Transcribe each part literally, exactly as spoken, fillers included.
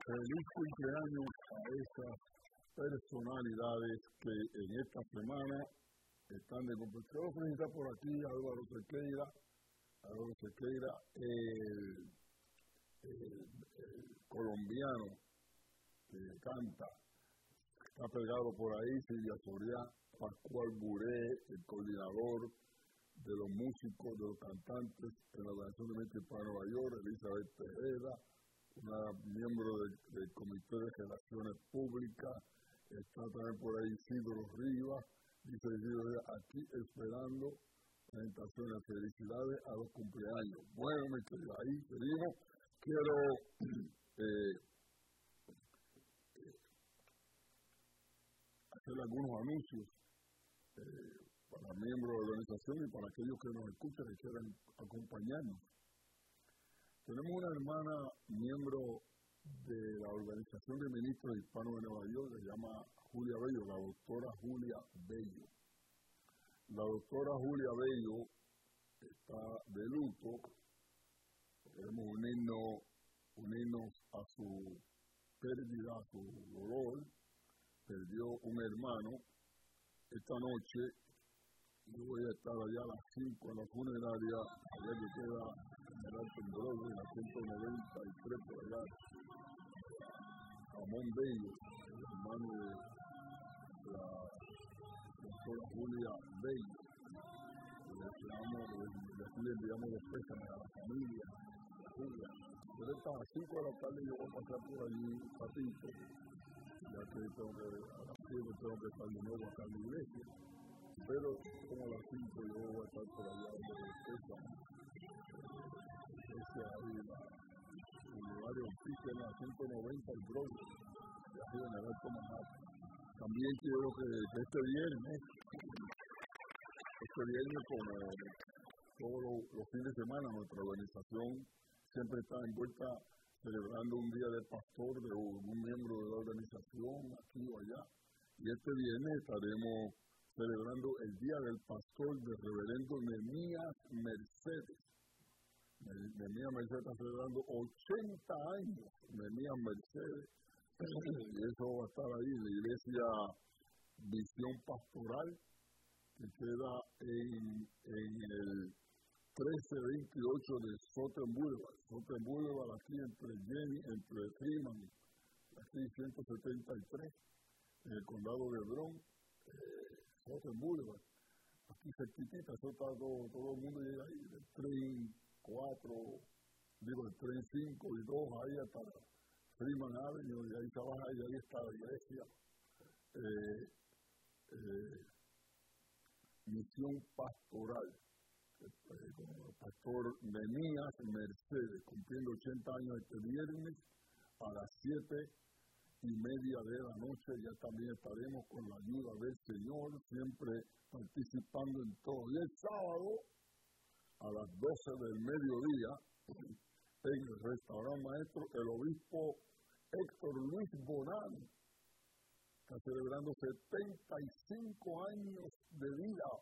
Feliz cumpleaños a esas personalidades que en esta semana están de cumpleaños. Quiero felicitar por aquí a Álvaro Sequeira, Álvaro Sequeira, el, el, el colombiano que canta, está pegado por ahí, Silvia Soriano, Pascual Buré, el coordinador de los músicos, de los cantantes en la Organización de México para Nueva York, Elizabeth Tejeda, una miembro del, del Comité de Relaciones Públicas, está también por ahí Isidro Rivas, dice Isidro Rivas, aquí esperando presentaciones, felicidades a los cumpleaños. Bueno, mi querido, ahí seguimos. Quiero eh, hacer algunos anuncios eh, para miembros de la organización y para aquellos que nos escuchan y quieran acompañarnos. Tenemos una hermana miembro de la Organización de Ministros Hispanos de Nueva York, se llama Julia Bello, la doctora Julia Bello. La doctora Julia Bello está de luto, queremos unirnos, unirnos a su pérdida, a su dolor, perdió un hermano. Esta noche yo voy a estar allá a las cinco en la funeraria, allá que queda en el Alto Broadway, en la ciento noventa y tres por allá. Ramón Bello, el hermano de la doctora Julia Bello. Le enviamos los pésames a la familia, a Julia. Pero a las cinco de la tarde yo voy a pasar por allí un ratito, ya que tengo que, a las siete tengo que estar de nuevo acá en la iglesia. Pero como a las cinco yo voy a estar por allá de los pésames. Ese ahí la, el lugar de oficio en la ciento noventa el Broadway, de arriba en el Alto Manhattan. También quiero que, que este viernes, este viernes como todos los, los fines de semana, nuestra organización siempre está envuelta celebrando un día del pastor de un miembro de la organización, aquí o allá. Y este viernes estaremos celebrando el Día del Pastor del Reverendo Nehemías Mercedes. Nehemías Mercedes está celebrando ochenta años, Nehemías Mercedes, y eso va a estar ahí en la iglesia Visión Pastoral, que queda en, en el trece veintiocho de Southern Boulevard. Southern Boulevard, aquí entre Jenny, entre Freeman, aquí ciento setenta y tres, en el condado de Bronx. Eh, Southern Boulevard, aquí cerquitita, eso está todo, todo el mundo llega ahí, el tren cuatro, digo el tren cinco y dos, ahí hasta Freeman Avenue, y ahí se baja, y ahí está la iglesia, eh, eh, Misión Pastoral, eh, con el pastor Nehemías Mercedes, cumpliendo ochenta años este viernes, a las siete y media de la noche. Ya también estaremos con la ayuda del Señor, siempre participando en todo. Y el sábado, a las doce del mediodía, en el restaurante maestro, el obispo Héctor Luis Bonano está celebrando setenta y cinco años de vida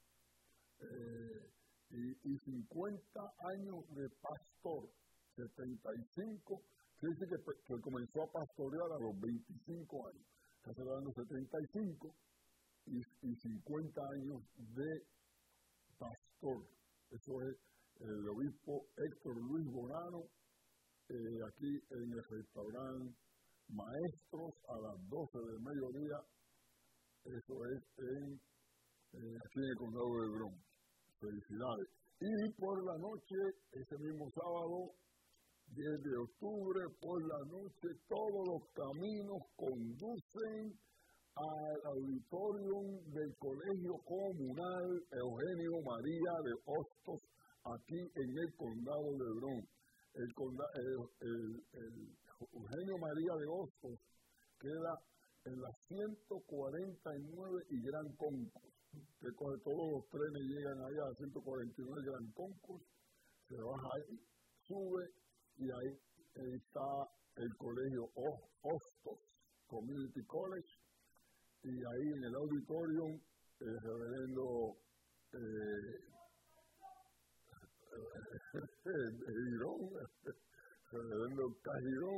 eh, y, y cincuenta años de pastor. setenta y cinco. Quiere decir que, que comenzó a pastorear a los veinticinco años. Está celebrando setenta y cinco y, y cincuenta años de pastor. Eso es el obispo Héctor Luis Bonano, eh, aquí en el restaurante Maestros a las doce del mediodía. Eso es en, eh, aquí en el condado de Bronx. Felicidades. Y por la noche, ese mismo sábado, diez de octubre, por la noche, todos los caminos conducen al auditorium del Colegio Comunal Eugenio María de Hostos, aquí en el condado de Bronx. El, conda- el, el, el Eugenio María de Hostos queda en la ciento cuarenta y nueve y Gran Concourse. Que coge todos los trenes, llegan allá a ciento cuarenta y nueve Gran Concourse, se baja ahí, sube, y ahí está el colegio Hostos Community College, y ahí en el auditorium el reverendo eh, Girón, el reverendo Cajirón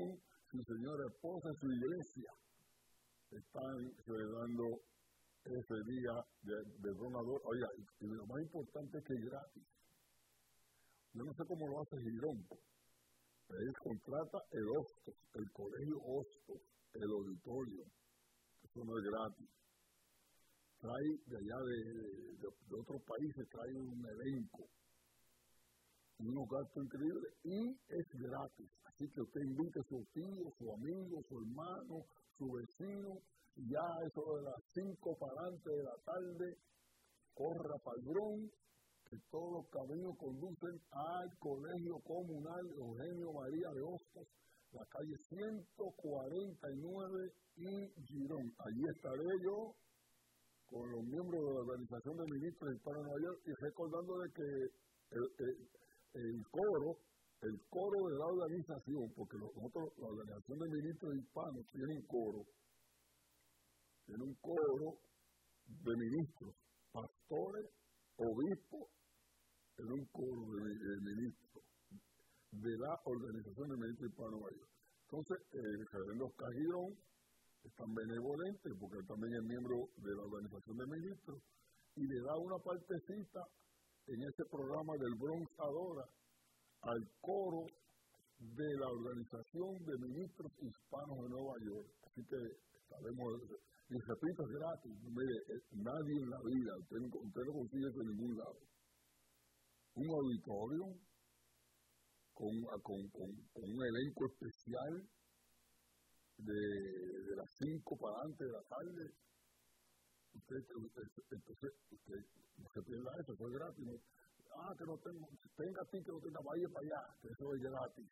su señora esposa y su iglesia están celebrando ese día de, de donador. Oiga, y lo más importante es que es gratis. Yo no sé cómo lo hace Girón. Él contrata el Hostos, el colegio Hostos, el auditorio. Eso no es gratis. Trae de allá de, de, de otros países, trae un elenco, unos gastos increíbles y es gratis. Así que usted invite a su tío, su amigo, su hermano, su vecino, y ya eso de las cinco para adelante de la tarde, corra para el Bronx, que todos los caminos conducen al Colegio Comunal Eugenio María de Hostos, la calle ciento cuarenta y nueve y Girón. Allí estaré yo con los miembros de la Organización de Ministros Hispanos de Nueva York y recordándole que el, el, el coro, el coro de la organización, porque nosotros, la Organización de Ministros Hispanos tiene un coro, tiene un coro de ministros, pastores, obispos, en un coro de, de ministros de la Organización de Ministros Hispanos de Nueva York. Entonces, el reverendo Oscar Girón es tan benevolente, porque él también es miembro de la Organización de Ministros, y le da una partecita en ese programa del Bronx Adora al coro de la Organización de Ministros Hispanos de Nueva York. Así que estaremos, y repito, es gratis. Mire, nadie en la vida, usted, usted no consigue eso en ningún lado. Un auditorio con, con, con, con un elenco especial de, de las cinco para adelante de la tarde. Usted, usted, entonces, usted no se pierda eso, eso es gratis. ¿No? Ah, que no tengo, tenga ti, que no tenga, vaya para allá, que eso es gratis.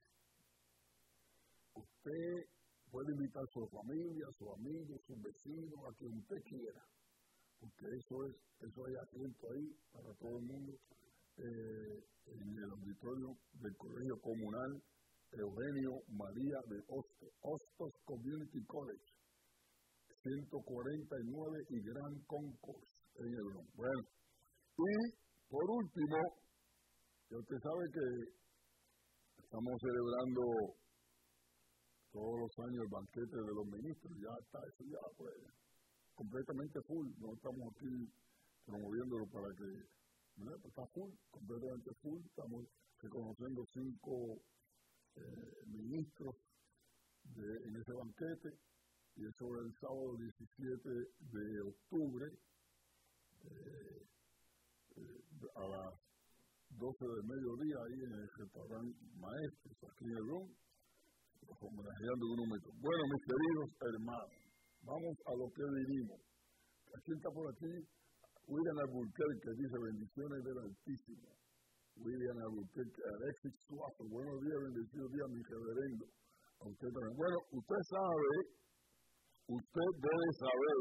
Usted puede invitar a su familia, a sus amigos, a sus vecinos, a quien usted quiera, porque eso es, eso hay asiento ahí para todo el mundo, eh, en el auditorio del Colegio Comunal Eugenio María de Hostos, Hostos Community College, ciento cuarenta y nueve y Gran Concourse en el Bronx. Bueno, y por último, ya usted sabe que estamos celebrando todos los años el banquete de los ministros, ya está, eso ya pues completamente full, no estamos aquí promoviéndolo para que, ¿verdad? Pues está full, completamente full, estamos reconociendo cinco eh, ministros de, en ese banquete, y eso es el sábado diecisiete de octubre, eh, eh, a las doce del mediodía, ahí en el restaurante Maestros, aquí en el Bronx, homenajeando unos metros. Bueno, mis queridos hermanos, vamos a lo que vinimos. Aquí está por aquí William Alburquerque, dice bendiciones del Altísimo. William Alburquerque, Alexis Suazo, buenos días, bendecidos días, mi reverendo. A usted también. Bueno, usted sabe, usted debe saber,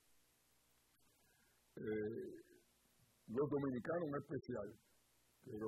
eh, los dominicanos en especial, pero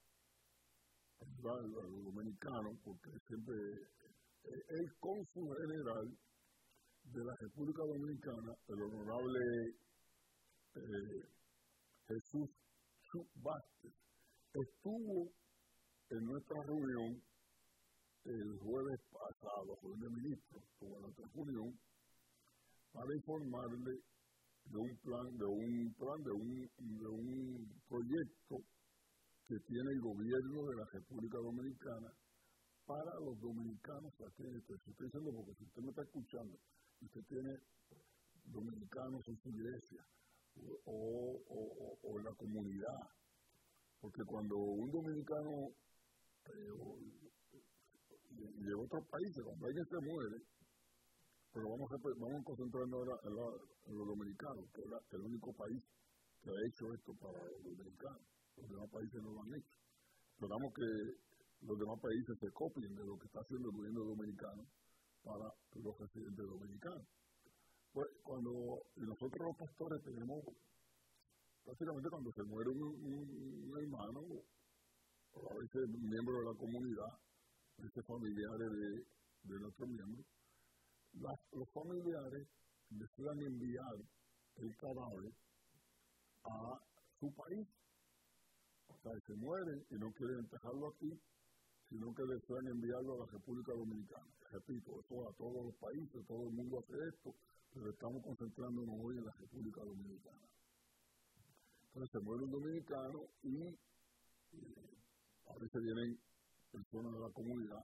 a los dominicanos, porque siempre eh, el cónsul general de la República Dominicana, el honorable eh, Jesús Chuck Vázquez, estuvo en nuestra reunión el jueves pasado, jueves de ministros, tuvo nuestra reunión para informarle de un plan, de un plan, de un, de un proyecto que tiene el gobierno de la República Dominicana para los dominicanos aquí en este. Estoy diciendo porque si usted me está escuchando y usted tiene dominicanos en su iglesia o, o, o, o en la comunidad, porque cuando un dominicano eh, o, y de otros países, cuando alguien se muere, pero vamos a, vamos a concentrarnos ahora en, la, en los dominicanos, que es la, el único país que ha hecho esto para los dominicanos. Los demás países no lo han hecho. Esperamos que los demás países se copien de lo que está haciendo el gobierno dominicano para los residentes dominicanos. Pues cuando nosotros los pastores tenemos, básicamente cuando se muere un, un, un hermano, o a veces un miembro de la comunidad, a veces familiares de, de nuestros miembros, las, los familiares decidan enviar el cadáver a su país. O sea, se mueren y no quieren enterrarlo aquí, sino que desean enviarlo a la República Dominicana. Repito, eso a todos los países, todo el mundo hace esto, pero estamos concentrándonos hoy en la República Dominicana. Entonces se muere un dominicano y eh, a veces vienen personas de la comunidad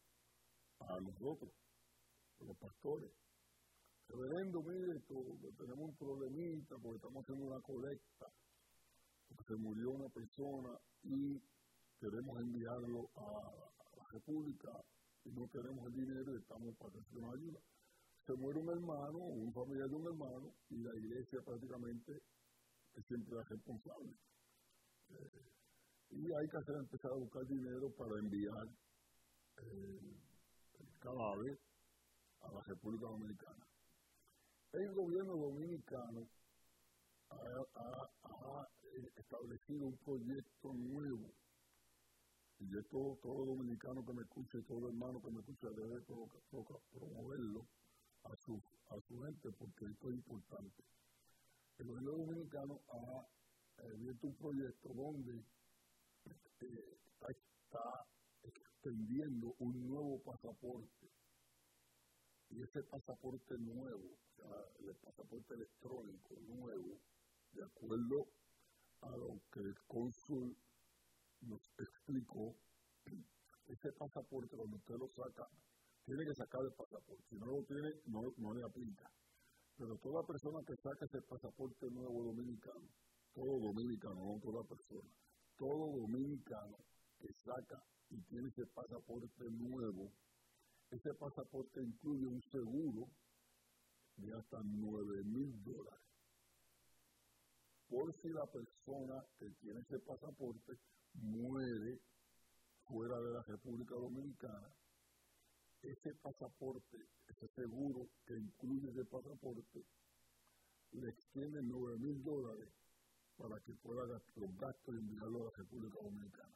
a nosotros, los pastores. Reverendo, mire, esto, tenemos un problemita porque estamos haciendo una colecta, porque se murió una persona y queremos enviarlo a la República y no tenemos el dinero y estamos para que se nos ayuda. Se muere un hermano, un familiar de un hermano, y la iglesia prácticamente es siempre la responsable. Eh, y hay que hacer, empezar a buscar dinero para enviar eh, el cadáver a la República Dominicana. El gobierno dominicano ha, ha, ha establecido un proyecto nuevo. Y esto, todo dominicano que me escuche, todo hermano que me escuche, debe promoverlo a su, a su gente, porque esto es importante. El gobierno dominicano ha abierto un proyecto donde eh, está extendiendo un nuevo pasaporte. Y ese pasaporte nuevo, o sea, el pasaporte electrónico nuevo, de acuerdo a lo que el cónsul nos explicó, ese pasaporte cuando usted lo saca, tiene que sacar el pasaporte, si no lo tiene, no, no le aplica. Pero toda persona que saque ese pasaporte nuevo dominicano, todo dominicano, no toda persona, todo dominicano que saca y tiene ese pasaporte nuevo, ese pasaporte incluye un seguro de hasta nueve mil dólares. Por si la persona que tiene ese pasaporte muere fuera de la República Dominicana, ese pasaporte, ese seguro que incluye ese pasaporte, le extiende nueve mil dólares para que pueda gastar los gastos y enviarlo a la República Dominicana.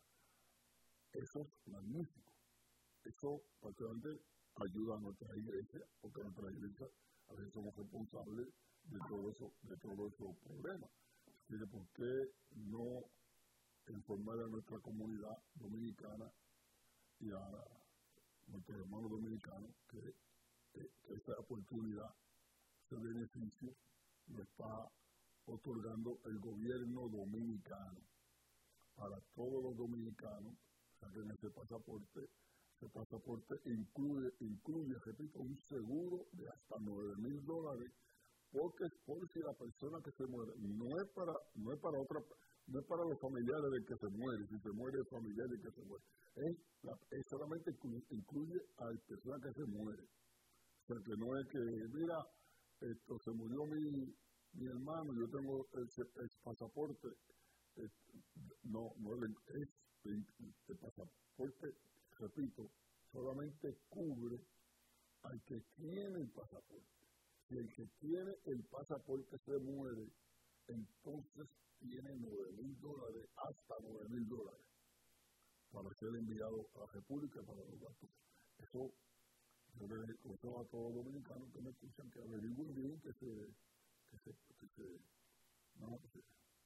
Eso es magnífico. Eso prácticamente ayuda a nuestra iglesia, porque nuestra iglesia a veces somos responsables de todo eso, de todos esos problemas. Así que, ¿por qué no informar a nuestra comunidad dominicana y a nuestros hermanos dominicanos que, que, que esta oportunidad, ese beneficio, lo está otorgando el gobierno dominicano para todos los dominicanos? Saquen ese pasaporte. Ese pasaporte incluye, incluye, repito, un seguro de hasta nueve mil dólares, porque por si la persona que se muere, no es para, no es para otra, no es para los familiares del que se muere, si se muere el familiar del que se muere, es, la, es solamente incluye, incluye a la persona que se muere. O sea, que no es que, mira, esto se murió mi, mi hermano, yo tengo ese, ese pasaporte, es, no, no es el, el pasaporte, repito, solamente cubre al que tiene el pasaporte. Si el que tiene el pasaporte se muere, entonces tiene nueve mil dólares, hasta nueve mil dólares, para ser enviado a la República para los gastos. Eso, yo le consejo a todos los dominicanos que me escuchan que averigüen bien, que se, que se, que se, no, que se,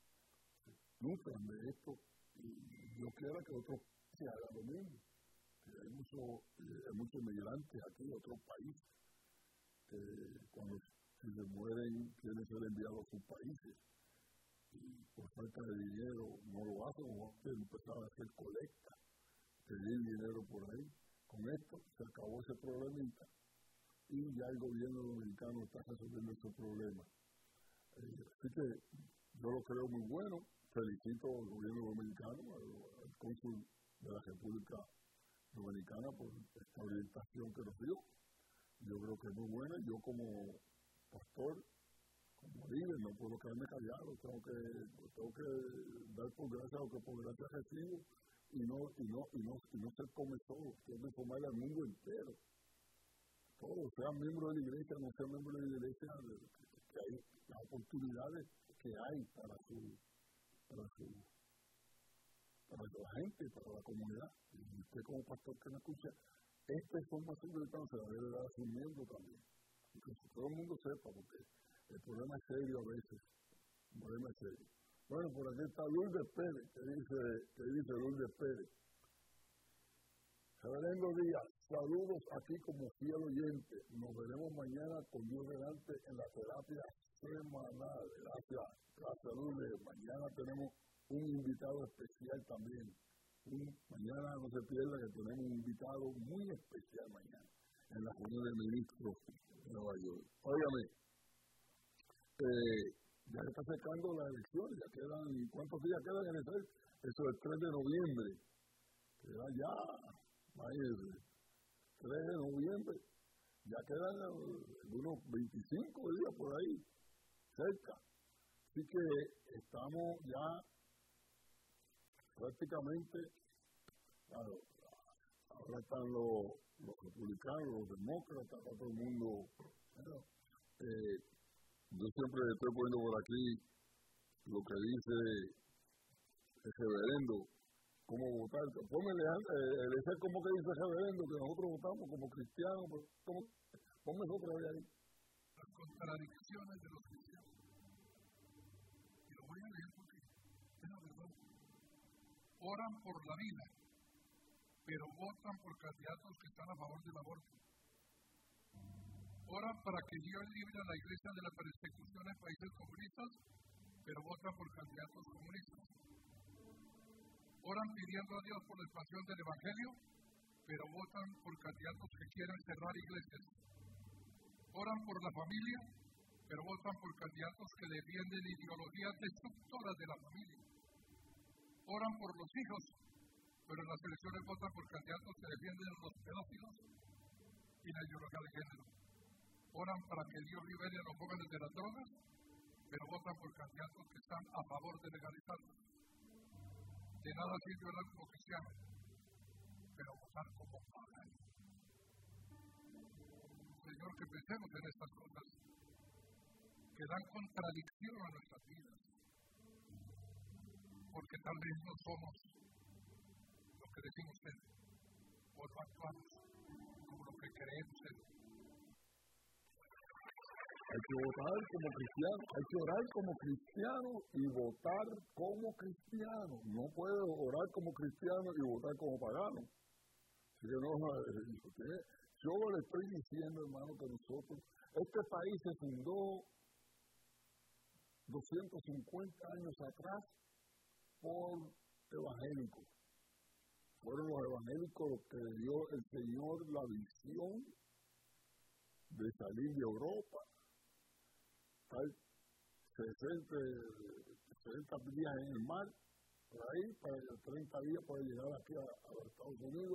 se nutran de esto, y yo quiero que otros se hagan lo mismo. Hay muchos eh, mucho inmigrantes aquí de otros países que cuando si se mueren quieren ser enviados a sus países y por falta de dinero no lo hacen o quieren empezar a hacer colecta, pedir dinero por ahí. Con esto se acabó ese problemita y ya el gobierno dominicano está resolviendo ese problema. Eh, así que yo lo creo muy bueno. Felicito al gobierno dominicano, al, al cónsul de la República Dominicana por esta orientación que nos dio. Yo creo que es muy buena. Yo como pastor, como líder, no puedo quedarme callado. Tengo que, tengo que dar por gracia lo que por gracia recibo y no, y no, y no, y no ser comezón. Tengo que informar al mundo entero. Todos, sean miembros de la iglesia, no sean miembros de la iglesia, que, que hay las oportunidades que hay para su, para su para la gente, para la comunidad. Y usted como pastor que me escucha, esta información que se la debe dar a sus miembros también. Y que todo el mundo sepa, porque el problema es serio a veces. El problema es serio. Bueno, por aquí está Lourdes Pérez, que dice, que dice Lourdes Pérez. Reverendo Díaz, saludos aquí como fiel oyente. Nos veremos mañana con Dios delante en la terapia semanal. Gracias, gracias Lourdes. Mañana tenemos un invitado especial también. Un, mañana no se pierda que tenemos un invitado muy especial mañana en la reunión de ministros de Nueva York. Óigame, eh, ya está acercando las elecciones, ya quedan, ¿cuántos días quedan en el Eso es el tres de noviembre. Queda ya, imagínense, tres de noviembre, ya quedan unos veinticinco días por ahí, cerca. Así que estamos ya prácticamente, claro, ahora están los, los republicanos, los demócratas, está todo el mundo. Bueno, eh, yo siempre estoy poniendo por aquí lo que dice el reverendo, cómo votar. Ponme el ese como que dice el reverendo, que nosotros votamos como cristianos, pues, ¿cómo? Ponme otra vez ahí. Las contradicciones de los cristianos. Y lo voy a leer porque es la verdad. Oran por la vida, pero votan por candidatos que están a favor del aborto. Oran para que Dios libre a la iglesia de la persecución en países comunistas, pero votan por candidatos comunistas. Oran pidiendo a Dios por la expansión del Evangelio, pero votan por candidatos que quieren cerrar iglesias. Oran por la familia, pero votan por candidatos que defienden ideologías destructoras de la familia. Oran por los hijos, pero en las elecciones votan por candidatos que defienden los pedófilos y la ideología de género. Oran para que Dios libere a los jóvenes de las drogas, pero votan por candidatos que están a favor de legalizarlas. De nada sirve orar como cristiano, pero votar como pagano. Señor, que pensemos en estas cosas, que dan contradicción a nuestras vidas, porque tal vez no somos lo que decimos ser, o no actuamos como lo que creemos ser. Hay que votar como cristiano, hay que orar como cristiano y votar como cristiano. No puede orar como cristiano y votar como pagano. Así que no, yo le estoy diciendo, hermano, que nosotros, este país se fundó doscientos cincuenta años atrás por evangélicos. Fueron los evangélicos los que le dio el Señor la visión de salir de Europa. Hay sesenta, sesenta días en el mar, por ahí, para treinta días para llegar aquí a, a los Estados Unidos,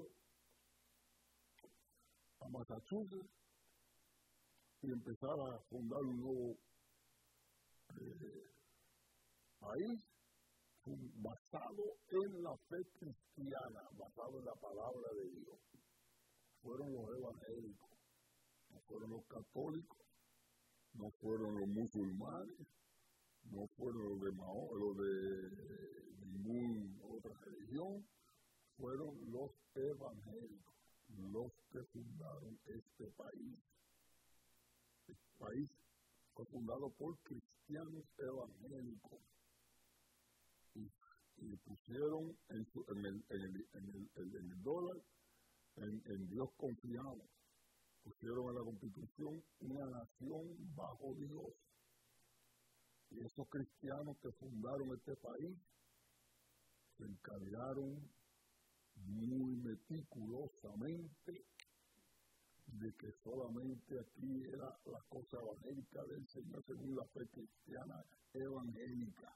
a Massachusetts, y empezar a fundar un nuevo eh, país basado en la fe cristiana, basado en la palabra de Dios. Fueron los evangélicos, no fueron los católicos, no fueron los musulmanes, no fueron los de Mahoma, los de ninguna otra religión, fueron los evangélicos, los que fundaron este país. Este país fue fundado por cristianos evangélicos y, y pusieron en, su, en, el, en, el, en, el, en, el, en el dólar, en, en Dios confiamos. Pusieron en la Constitución una nación bajo Dios. Y esos cristianos que fundaron este país se encargaron muy meticulosamente de que solamente aquí era la cosa evangélica del Señor según la fe cristiana evangélica.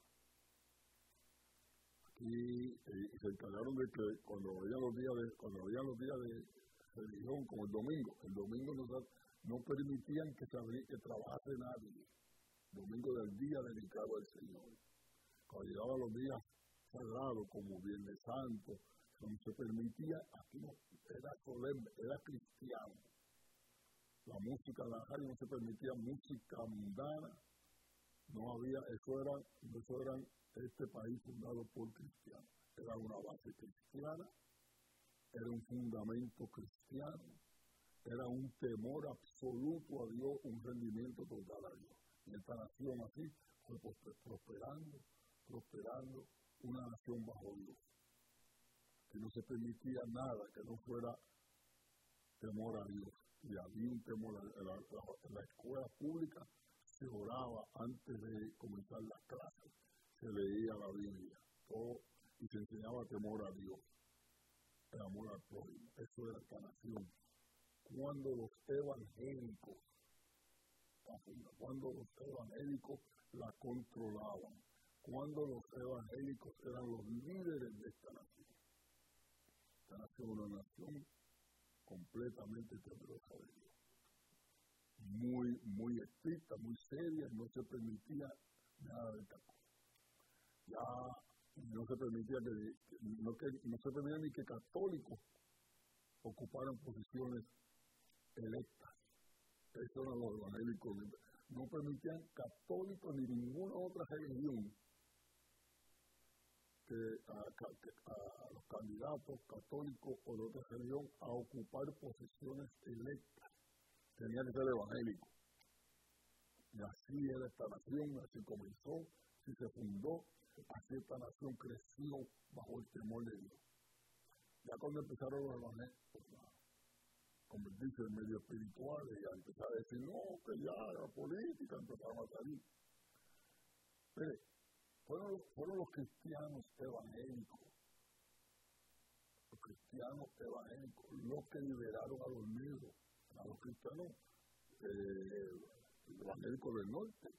Aquí eh, se encargaron de que cuando veían los días de, cuando veían los días de religión, como el domingo. El domingo no, no permitían que, que trabajase nadie. El domingo del día dedicado al Señor. Cuando llegaban los días sagrados, como Viernes Santo, no se permitía, aquí no, era solemne, era cristiano. La música de la radio no se permitía música mundana. No había, eso era, eso era este país fundado por cristianos. Era una base cristiana. Era un fundamento cristiano, era un temor absoluto a Dios, un rendimiento total a Dios. Y esta nación así fue prosperando, prosperando, una nación bajo Dios. que no se permitía nada que no fuera temor a Dios. Y había un temor a la, la, la, la escuela pública, se oraba antes de comenzar las clases, se leía la Biblia, todo, y se enseñaba temor a Dios, el amor al prójimo. Eso era esta nación. Cuando los evangélicos, cuando los evangélicos la controlaban, cuando los evangélicos eran los líderes de esta nación. Esta nación era una nación completamente temerosa de Dios. Muy, muy estricta, muy seria, no se permitía nada de tal cosa. Ya no se permitía que, no, que, no se permitía ni que católicos ocuparan posiciones electas. Eso eran los evangélicos. No permitían católicos ni ninguna otra religión que a, que a los candidatos católicos o de otra religión a ocupar posiciones electas. Tenía que ser evangélico. Y así era esta nación, así comenzó, así se fundó, así esta nación creció bajo el temor de Dios. Ya cuando empezaron los evangélicos a convertirse en medio espiritual y a empezar a decir, no, que ya la política, empezaron a salir. Mire, fueron, fueron los cristianos evangélicos, los cristianos evangélicos, los que liberaron a los negros, a los cristianos eh, evangélicos del norte,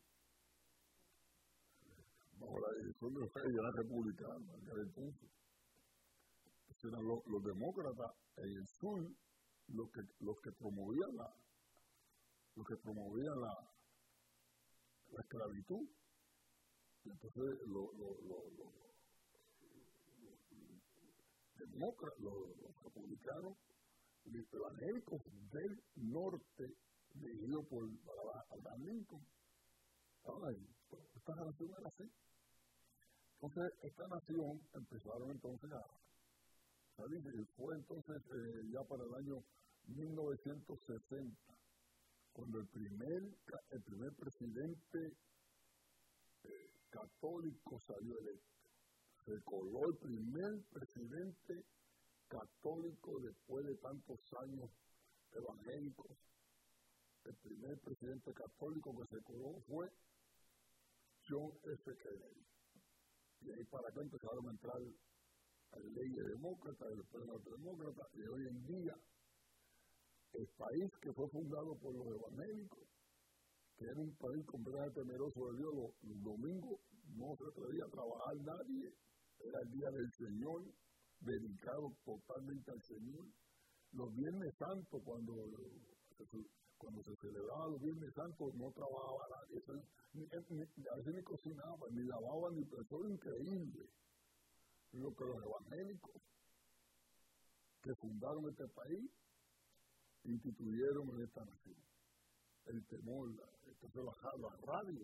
bajo la dirección de los reyes republicanos, en aquel entonces. Eran los, los demócratas en el sur, los que, los que promovían la, los que promovían la, la esclavitud. Entonces los lo, lo, lo, lo, demócratas, los, los republicanos, los evangélicos del norte, dirigidos por Abraham Lincoln, estaban ahí. Esta nación era así. Entonces esta nación empezaron entonces a salir, y fue entonces eh, ya para el año mil novecientos sesenta, cuando el primer, el primer presidente eh, católico salió electo. Se coló el primer presidente católico después de tantos años evangélicos. El primer presidente católico que se coló fue John F. Kennedy. Y ahí para acá empezaron a entrar las leyes demócratas, después los demócratas, y hoy en día el país que fue fundado por los evangélicos, que era un país completamente temeroso de Dios, los, los domingos no se atrevía a trabajar nadie, era el día del Señor, dedicado totalmente al Señor. Los Viernes Santos, cuando, cuando se celebraba los Viernes Santos, no trabajaba nadie, ni, ni, a veces ni cocinaban, ni lavaban, ni eso era increíble. Lo que los evangélicos que fundaron este país instituyeron en esta nación. El temor, entonces las, las radios,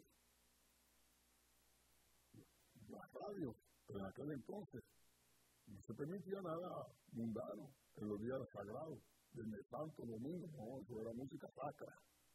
las radios, en aquel entonces no se permitía nada mundano en los días sagrados, desde Santo Domingo, no, eso era música sacra.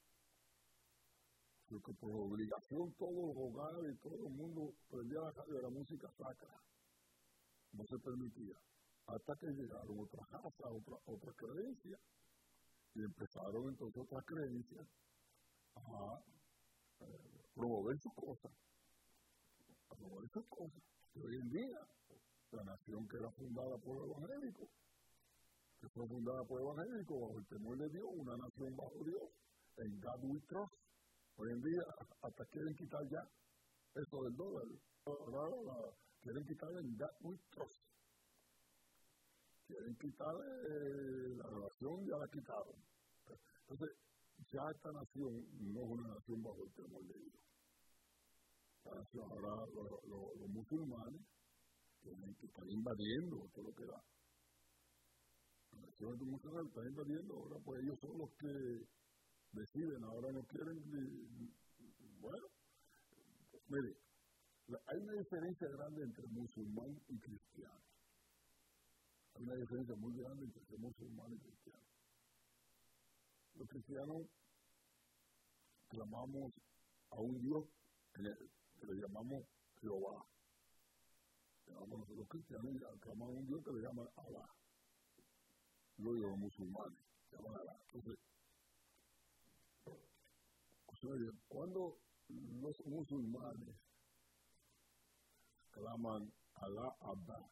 Porque por obligación todos los hogares y todo el mundo prendía la radio, era música sacra. No se permitía, hasta que llegaron otras razas, otras otra creencias, y empezaron entonces otras creencias a eh, promover sus cosas, a promover sus cosas. Y hoy en día, la nación que era fundada por evangélicos, que fue fundada por evangélicos bajo el temor de Dios, una nación bajo Dios, en God we trust. Hoy en día, hasta quieren quitar ya eso del dólar, la, quieren quitar el God we trust. Quieren quitar eh, la relación, ya la quitaron. Entonces, ya esta nación no es una nación bajo el temor de Dios. Esta nación ahora, los, los, los musulmanes, que, que están invadiendo todo lo que da. Las naciones musulmanas están invadiendo, ahora pues ellos son los que deciden, ahora no quieren, bueno, pues mire, la, hay una diferencia grande entre musulmán y cristiano. Hay una diferencia muy grande entre musulmán y cristiano. Los cristianos clamamos a un Dios que le, que le llamamos Jehová. llamamos nosotros cristianos, y aclaman a un Dios que le llaman Alá. Luego los musulmanes llaman Alá. Entonces, cuando los musulmanes claman Alá Abba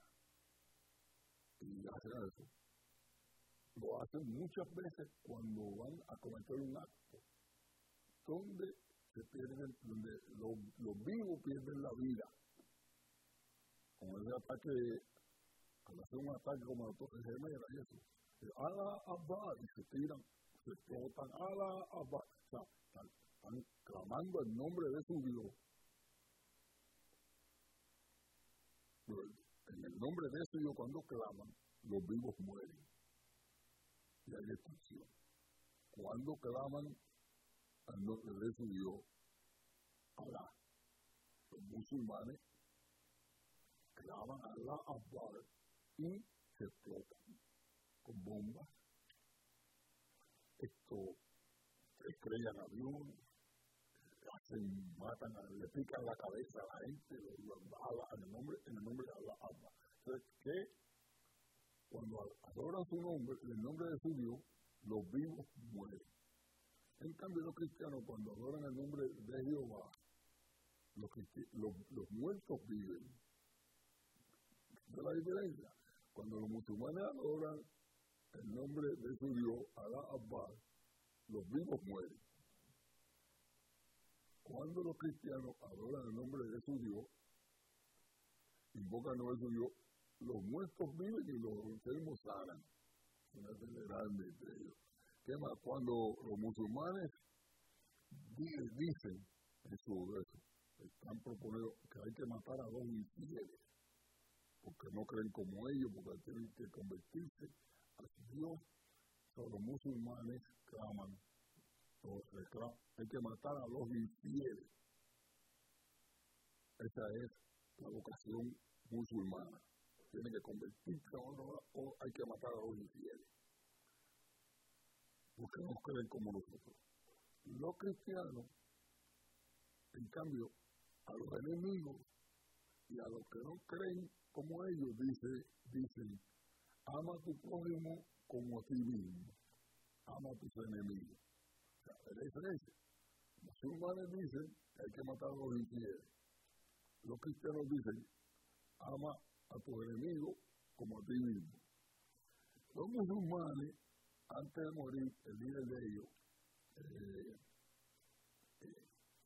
y hacen eso, lo hacen muchas veces cuando van a cometer un acto donde se pierden, donde los, los vivos pierden la vida. Como ese ataque, al hacer un ataque como la Torre Gemela y eso, Alá Abba, y se tiran, se explotan, Alá Abba, o sea, están, están clamando el nombre de su Dios. Pero en el nombre de su Dios, cuando claman, los vivos mueren. Y hay destrucción. Cuando claman al nombre de su Dios, Alá, los musulmanes claman a Alá Akbar y se explotan con bombas. Esto estrellan aviones, hacen, matan, le pican la cabeza a la gente, los bajan en el nombre, en el nombre de Alá Akbar. Entonces, ¿qué? Cuando adoran su nombre, en el nombre de su Dios, los vivos mueren. En cambio, los cristianos, cuando adoran el nombre de Jehová, los, los, los muertos viven. ¿Ves la diferencia? Cuando los musulmanes adoran el nombre de su Dios, Alá Akbar, los vivos mueren. Cuando los cristianos adoran el nombre de su Dios, invocan el nombre de su Dios, los muertos viven y los enfermos sanan. Una grande entre ellos. ¿Qué más? Cuando los musulmanes dicen en su eso, están proponiendo que hay que matar a los infieles, porque no creen como ellos, porque tienen que convertirse a su Dios. So, los musulmanes claman, o reclaman, hay que matar a los infieles. Esa es la vocación musulmana. Tiene que convertirse o, no, o hay que matar a los infieles, porque no creen como nosotros. Los cristianos, en cambio, a los enemigos y a los que no creen como ellos, dice, dicen, ama a tu prójimo como a ti mismo, ama a tus enemigos. O sea, es la diferencia. Los musulmanes dicen que hay que matar a los infieles. Los cristianos dicen, ama a tus enemigos como a ti mismo. Los musulmanes, antes de morir, el líder de ellos, eh, eh,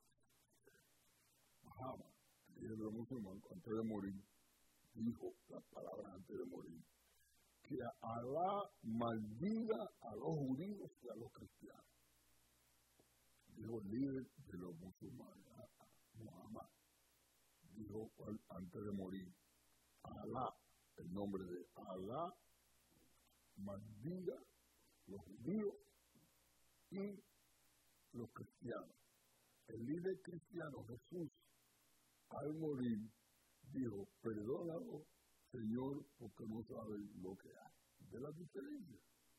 Mahama, el líder de los musulmanes, antes de morir, dijo las palabras antes de morir, que Alá maldiga a los judíos y a los cristianos. Dijo el líder de los musulmanes, Muhammad, dijo antes de morir, Alá, el nombre de Alá, maldiga los judíos y los cristianos. El líder cristiano Jesús, al morir, dijo, perdónalo, Señor, porque no saben lo que hay. ¿De la diferencia?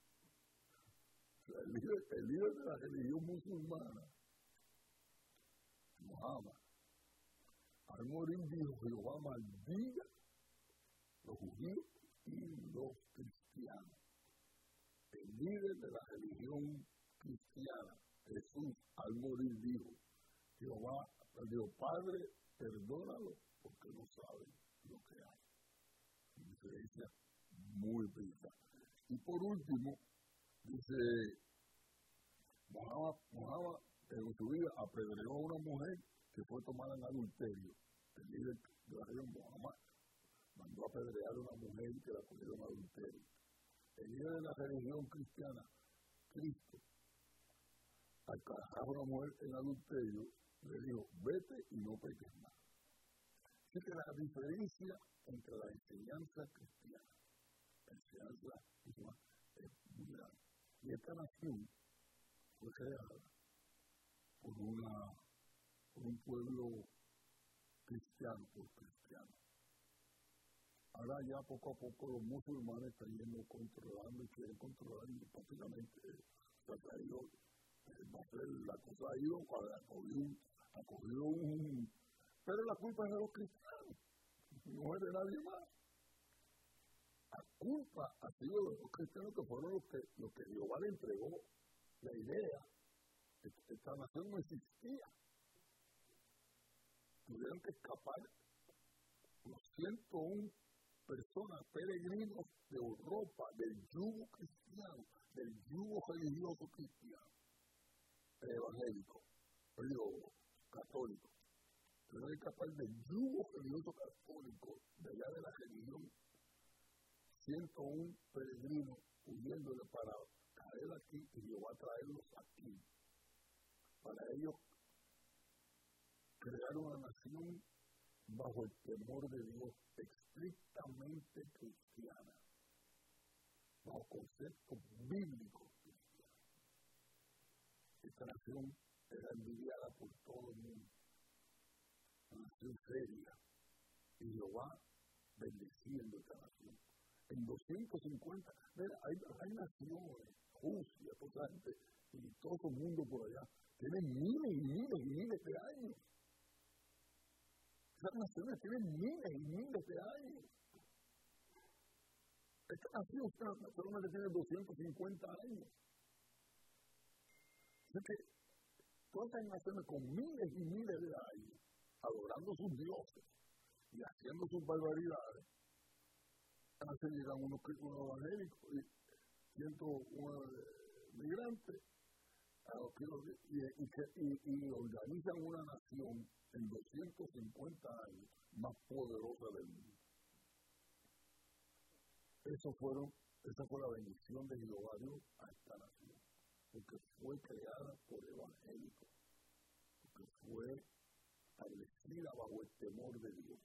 O sea, el, líder, el líder de la religión musulmana, Muhammad, al morir dijo, Jehová maldiga los judíos y los cristianos. El líder de la religión cristiana, Jesús, al morir dijo, Jehová, dijo, Padre, perdónalo porque no saben lo que hay. Una diferencia muy pesada. Y por último, dice, Muhammad, Muhammad en su vida apedreó a una mujer que fue tomada en adulterio. El líder de la religión, Muhammad, mandó a apedrear a una mujer que la cogieron en adulterio. El líder de la religión cristiana, Cristo, al casar a una mujer en adulterio, le dijo, vete y no peques más. Así que la diferencia entre la enseñanza cristiana y la enseñanza musulmana es muy grande. Y esta nación fue creada por, una, por un pueblo cristiano, por cristianos. Ahora ya poco a poco los musulmanes están yendo controlando y quieren controlar y prácticamente se ha traído, va a ser la cosa ha ido, ha cogido, ha cogido un... Pero la culpa es de los cristianos. no es de nadie más. La culpa ha sido de los cristianos que fueron los que, los que Jehová le entregó la idea de que esta nación no existía. Tuvieron que escapar los ciento una personas, peregrinos de Europa, del yugo cristiano, del yugo religioso cristiano, evangélico, pero católico. Tuvieron que escapar del yugo religioso católico, de allá de la religión. ciento una peregrinos huyéndole para caer aquí y Jehová a traerlos aquí. Para ellos crear una nación bajo el temor de Dios, estrictamente cristiana, bajo conceptos bíblicos cristianos. Esta nación era envidiada por todo el mundo, una nación seria, y Jehová bendeciendo esta nación. En doscientos cincuenta, mira, hay, hay naciones, Rusia, toda gente, y todo el mundo por allá, tienen miles y miles y miles de años. Esas naciones tienen miles y miles de años. Esta nación es una nación que tiene doscientos cincuenta años. Así que todas estas naciones con miles y miles de años, adorando sus dioses y haciendo sus barbaridades, se llegan unos, unos evangélicos y ciento una migrantes y, y, y, y organizan una nación en doscientos cincuenta años más poderosa del mundo. Eso fueron, esa fue la bendición de Jehová Dios a esta nación, porque fue creada por evangélicos, porque fue establecida bajo el temor de Dios.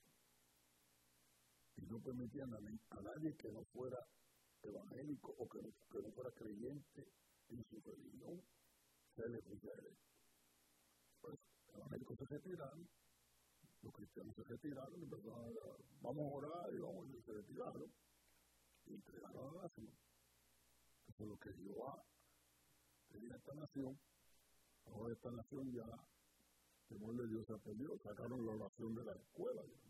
Y no permitían a, a nadie que no fuera evangélico o que no, que no fuera creyente en su religión, se le pusiera. Pues los evangélicos se retiraron, los cristianos se retiraron, y empezaron a vamos a orar y vamos y se retiraron y entregaron a la nación. Eso es lo que Jehová tenía esta nación. Ahora esta nación ya, el temor de Dios se ha perdido, sacaron la oración de la escuela. Ya.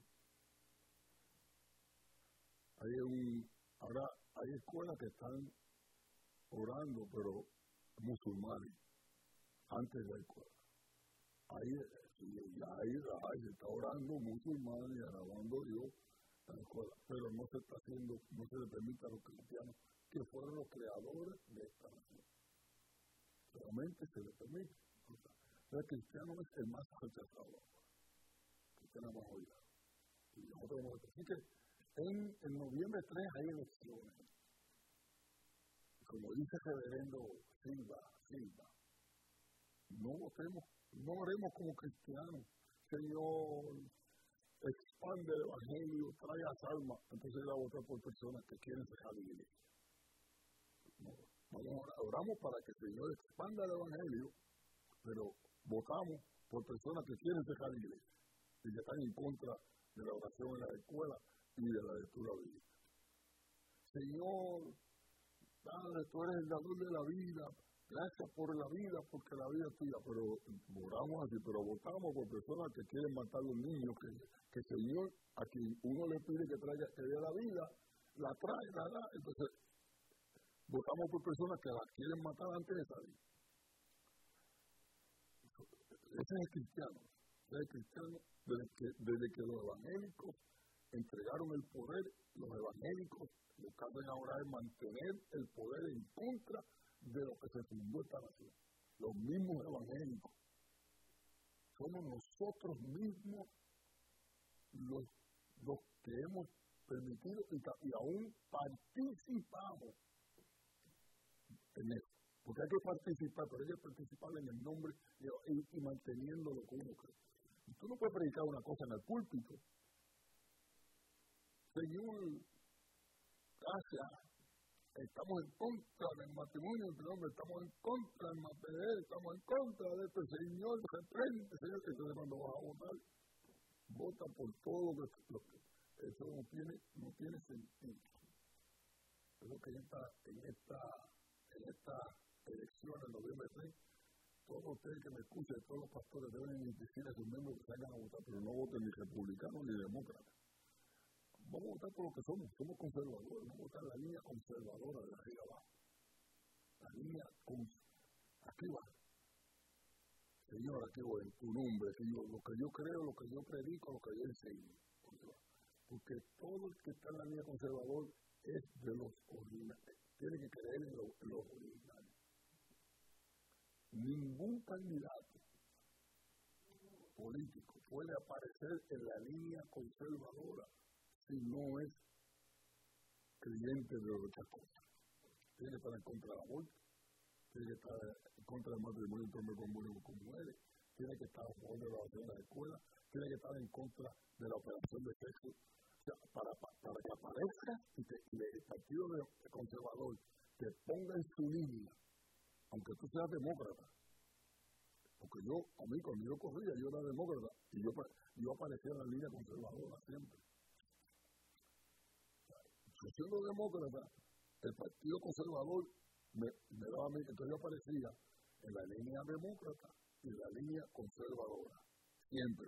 Hay un, ahora hay escuelas que están orando, pero musulmanes, antes de la escuela. Ahí, ya ahí, ahí se está orando musulmanes y alabando a Dios en la escuela, pero no se está haciendo, no se le permite a los cristianos que fueron los creadores de esta nación. Solamente se le permite. El cristiano es el más rechazado, el cristiano más odiado. Y nosotros no así que En, en noviembre tres hay elecciones. Como dice el reverendo Silva, Silva, no votemos, no oremos como cristianos. Señor, expande el evangelio, trae a almas. Entonces ir a votar por personas que quieren dejar la iglesia. No, vamos a orar, oramos para que el Señor expanda el evangelio, pero votamos por personas que quieren dejar la iglesia y que están en contra de la oración en la escuela y de la lectura bíblica. Señor, Padre, tú eres el dador de la vida, gracias por la vida, porque la vida es tuya, pero oramos así, pero votamos por personas que quieren matar a los niños, que, que Señor, a quien uno le pide que traiga, que dé la vida, la trae, la da, entonces votamos por personas que la quieren matar antes de salir. Ese es el cristiano, ese es el cristiano desde que, desde que los evangélicos entregaron el poder, los evangélicos lo que hacen ahora es mantener el poder en contra de lo que se fundó esta nación. Los mismos evangélicos. Somos nosotros mismos los, los que hemos permitido y, y aún participamos en eso. Porque hay que participar, pero hay que participar en el nombre y, y, y manteniendo lo que uno cree. Y tú no puedes predicar una cosa en el púlpito. Señor, gracias. Estamos en contra del matrimonio entre hombres, estamos en contra del material, estamos en contra de este Señor, reprende, Señor, que entonces cuando vas a votar, vota por todo lo que, lo que eso no tiene, no tiene sentido. Es lo que en esta, en esta, en esta elección en noviembre tres, todos ustedes que me escuchan, todos los pastores deben decir a sus miembros que salgan a votar, pero no voten ni republicanos ni demócratas. vamos a votar por lo que somos, somos conservadores, vamos a votar la línea conservadora de arriba abajo. La línea con, aquí va. Señor, aquí voy, en tu nombre, Señor, lo que yo creo, lo que yo predico, lo que yo enseño. Porque todo el que está en la línea conservadora es de los originales, tiene que creer en, lo, en los originales. Ningún candidato político puede aparecer en la línea conservadora si no es creyente de otras cosas. Tiene que estar en contra del aborto, tiene que estar en contra del matrimonio entre hombres con mujeres, tiene que estar a favor de la oración de la escuela, tiene que estar en contra de la operación de sexo. O sea, para, para, para que aparezca y, que, y el partido de, de conservador te ponga en su línea, aunque tú seas demócrata. Porque yo, a mí, cuando yo corría, yo era demócrata y yo, yo aparecía en la línea conservadora siempre. Yo siendo demócrata, el partido conservador me, me daba a mí, entonces yo aparecía en la línea demócrata y en la línea conservadora, siempre.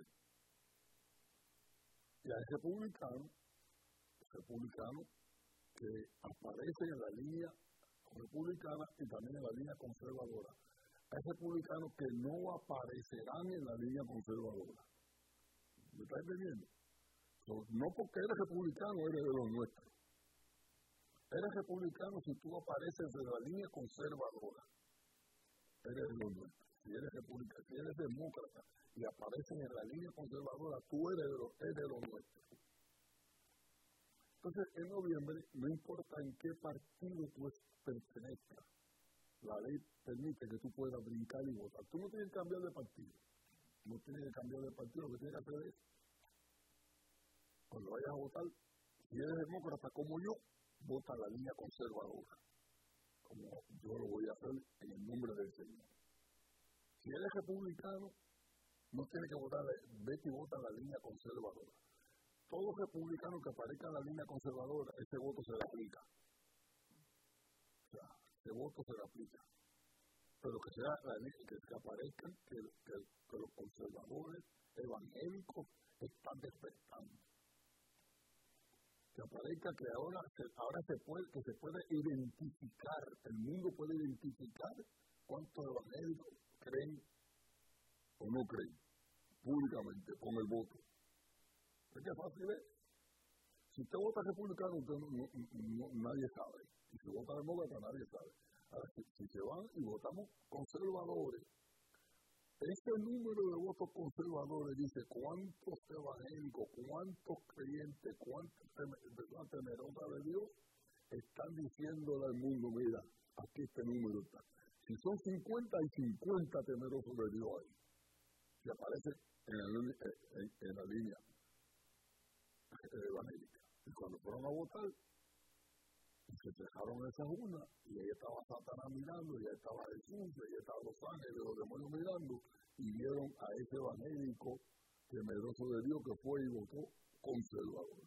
Y hay republicanos, republicanos que aparecen en la línea republicana y también en la línea conservadora. Hay republicanos que no aparecerán en la línea conservadora. ¿Me estás entendiendo? So, no porque eres republicano eres de los nuestros. Eres republicano si tú apareces en la línea conservadora. Eres de los nuestros. Si eres republicano, si eres demócrata y apareces en la línea conservadora, tú eres de los, eres de los nuestros. Entonces, en noviembre, no importa en qué partido tú pertenezcas, la ley permite que tú puedas brincar y votar. Tú no tienes que cambiar de partido. No tienes que cambiar de partido, lo que tienes que hacer es, cuando vayas a votar, si eres demócrata como yo, vota la línea conservadora, como yo lo voy a hacer en el nombre del Señor. Si eres republicano, no tienes que votar, vete y vota la línea conservadora. Todo republicano que aparezca en la línea conservadora, ese voto se le aplica. O sea, ese voto se le aplica. Pero que sea la línea, que, que aparezcan que, que, que los conservadores evangélicos están despertando. Que aparezca que ahora se, ahora se puede, que se puede identificar, el mundo puede identificar cuántos evangélicos creen o no creen públicamente con el voto. ¿Es que fácil es? Si usted vota republicano, usted no, no, no, nadie sabe. Y si vota demócrata, nadie sabe. Ahora, si, si se van y votamos conservadores, ese número de votos conservadores dice cuántos evangélicos, cuántos creyentes, cuántas personas temerosas de Dios están diciéndole al mundo, mira, aquí este número está. Si son cincuenta, hay cincuenta temerosos de Dios ahí. Que aparecen en, en, en la línea evangélica. Y cuando fueron a votar, se dejaron esas urnas, y ahí estaba Satanás mirando, y ahí estaba Jesús, y ahí estaban los ángeles, los demonios mirando, y vieron a ese evangélico temeroso de Dios que fue y votó conservador.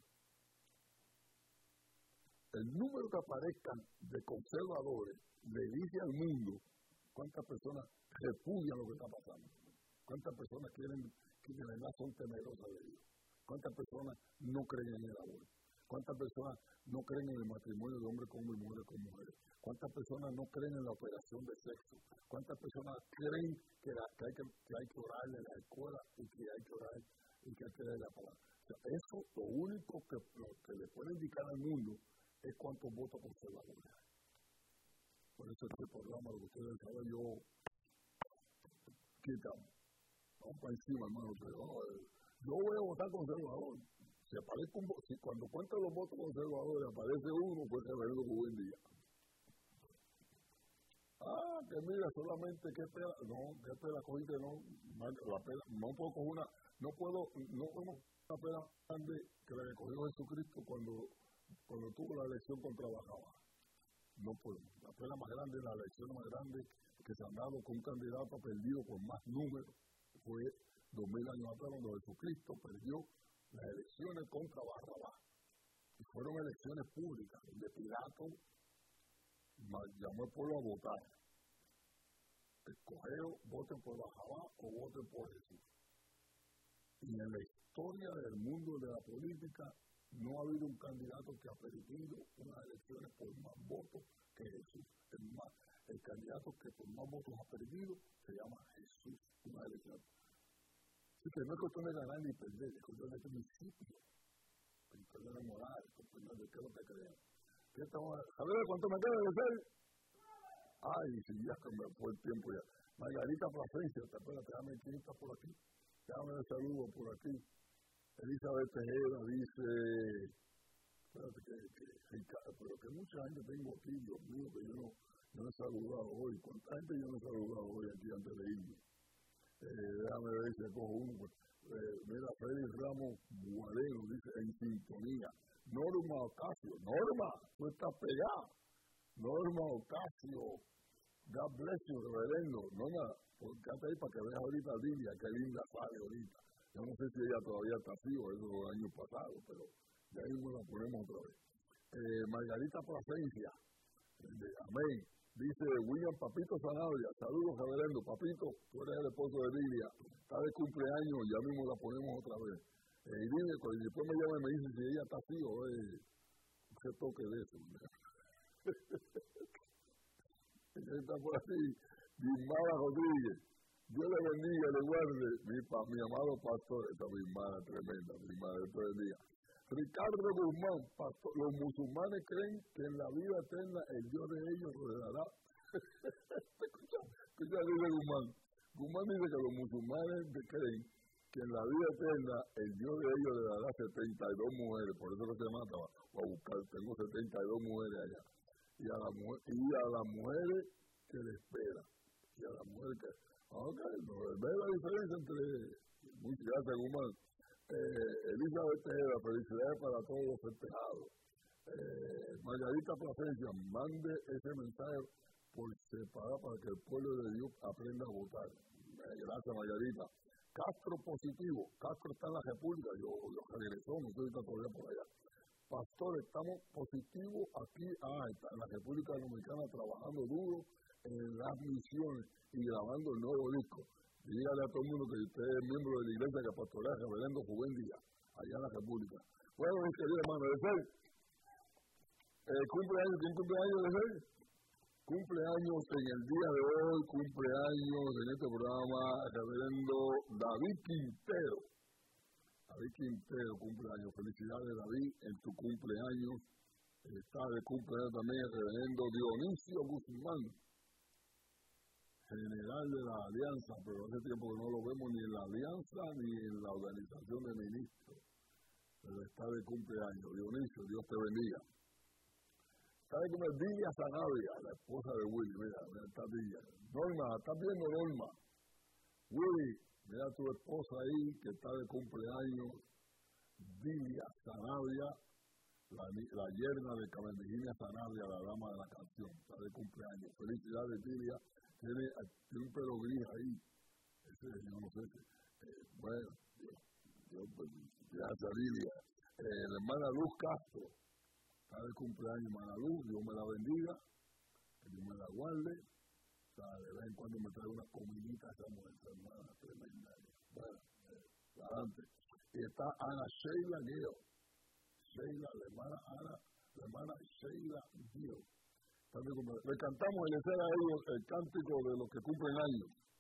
El número que aparezcan de conservadores le dice al mundo cuántas personas repudian lo que está pasando, cuántas personas quieren que de verdad son temerosas de Dios, cuántas personas no creen en el aborto, cuántas personas no creen en el matrimonio de hombres con hombres y mujeres con mujeres, cuántas personas no creen en la operación de sexo, cuántas personas creen que, la, que, hay, que, que hay que orar en la escuela y que hay que orar y que hay que leer la palabra. O sea, eso lo único que, lo que le puede indicar al mundo es cuántos votos conservadores hay. Por eso este programa, lo que ustedes saben, yo quitamos. Vamos para encima, hermano. Pero, yo voy a votar conservador. Si aparece un, si cuando cuentan los votos conservadores aparece uno, pues se ve un buen día. Ah, que mira, solamente qué pena, no, qué pena cogiste, no, la pena, no puedo coger una, no puedo, no puedo una pena grande que la que cogió Jesucristo cuando, cuando tuvo la elección contra Barrabás. No puedo. La pena más grande, la elección más grande que se han dado con un candidato perdido con más números fue dos mil años atrás cuando Jesucristo perdió las elecciones contra Barrabás. Y fueron elecciones públicas, donde Pilato llamó al pueblo a votar. Escogeo, voten por Barrabás o voten por Jesús. Y en la historia del mundo de la política no ha habido un candidato que ha perdido unas elecciones por más votos que Jesús. Es más, el candidato que por más votos ha perdido se llama Jesús, una elección. Así que no es cuestión de ganar ni perder, es cuestión de principio, cuestión de moral, cuestión de qué es lo que crean. ¿Sabes cuánto me queda de ser? Ay, si ya que me fue el tiempo ya. Margarita Plasencia, te espérate, déjame quién está por aquí. Déjame el saludo por aquí. Elizabeth Tejeda dice, espérate que, que, que, pero que mucha gente tengo aquí, Dios mío, que yo no, yo no he saludado hoy. ¿Cuánta gente yo no he saludado hoy aquí antes de irme? Eh, déjame ver si cojo uno. Pues, eh, mira, Félix Ramos Guareno dice, en sintonía. Norma Ocasio, Norma, tú estás pegada. Norma Ocasio, God bless you, reverendo. Norma, quédate ahí para que veas ahorita a Lidia, qué linda sale ahorita. Yo no sé si ella todavía está así o eso los años pasados, pero ya mismo la ponemos otra vez. Eh, Margarita Plasencia, eh, amén. Dice William Papito Sanabria, saludos reverendo. Papito, tú eres el esposo de Lidia, está de cumpleaños, ya mismo la ponemos otra vez. Eh, y dime, pues, después me llama y me dice si ella está así o es ese toque de eso. Ella está por ahí, Bismara Rodríguez. Dios le bendiga, le guarde, mi, pa, mi amado pastor, esta Bismara tremenda, Bismara, Dios te bendiga. Ricardo Guzmán, pastor, los musulmanes creen que en la vida eterna el Dios de ellos rodeará. escucha, escucha, dice Guzmán. Guzmán dice que los musulmanes creen que en la vida eterna el Dios de ellos le dará setenta y dos mujeres, por eso que se mata, voy a buscar, tengo setenta y dos mujeres allá, y a, la, y a las mujeres que le esperan, y a las mujeres que, ok, no, ve la diferencia entre, muy gracias Guzmán, eh, Elizabeth Tejeda, felicidades para todos los festejados, eh, Margarita Plasencia, mande ese mensaje por separado para que el pueblo de Dios aprenda a votar, eh, gracias Margarita. Castro positivo, Castro está en la República, yo, yo regresó, no sé si está todavía por allá. Pastor, estamos positivos aquí, ah, está en la República Dominicana trabajando duro en las misiones y grabando el nuevo disco. Dígale a todo el mundo que usted es miembro de la iglesia que pastorea reverendo Juven Díaz, allá en la República. Bueno, mis queridos hermanos, de ser, eh, cumpleaños, ¿quién cumpleaños de ser? Cumpleaños en el día de hoy, cumpleaños en este programa, reverendo David Quintero. David Quintero, cumpleaños. Felicidades, David, en tu cumpleaños. Está de cumpleaños también el reverendo Dionisio Guzmán, general de la Alianza, pero hace tiempo que no lo vemos ni en la Alianza ni en la Organización de Ministros. Pero está de cumpleaños. Dionisio, Dios te bendiga. ¿Sabes cómo es Dilia Sanabria, la esposa de Willy? Mira, mira, está Dilia. Norma, ¿estás viendo, Norma? Willy, mira a tu esposa ahí que está de cumpleaños. Dilia Sanabria, la, la yerna de Carmen Virginia Sanabria, la dama de la canción, está de cumpleaños. Felicidades, Dilia. Tiene, tiene un pelo gris ahí. Ese, yo no sé. Eh, bueno, Dios, Dios, pues, gracias, Dilia. Eh, la hermana Luz Castro. Está de cumpleaños, hermana Luz, Dios me la bendiga, que Dios me la guarde. O sea, de vez en cuando me trae una comidita esa mujer, esa hermana tremenda. Bueno, eh, adelante. Y está Ana Sheila Guido. Sheila, la hermana Ana, la hermana Sheila Guido. Le cantamos el a ellos el cántico de los que cumplen años.